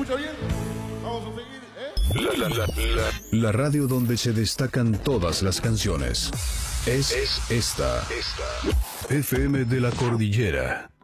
escucha bien? Vamos a seguir, La radio donde se destacan todas las canciones. Es esta. FM de la Cordillera.